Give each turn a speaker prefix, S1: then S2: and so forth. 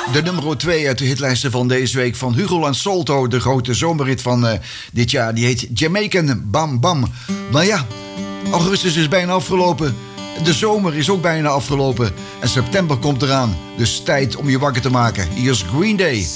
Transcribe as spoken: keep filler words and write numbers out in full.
S1: De nummer twee uit de hitlijsten van deze week van Hugo Lansolto. De grote zomerhit van uh, dit jaar. Die heet Jamaican Bam Bam. Maar ja, augustus is bijna afgelopen. De zomer is ook bijna afgelopen. En september komt eraan. Dus tijd om je wakker te maken. Hier is Green Day.